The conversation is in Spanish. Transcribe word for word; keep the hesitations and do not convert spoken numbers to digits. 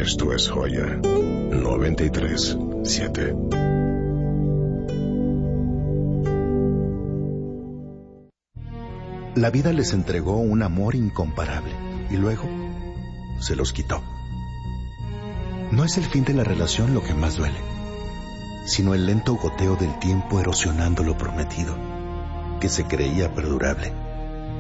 Esto es Joya noventa y tres siete. La vida les entregó un amor incomparable y luego se los quitó. No es el fin de la relación lo que más duele, sino el lento goteo del tiempo erosionando lo prometido, que se creía perdurable.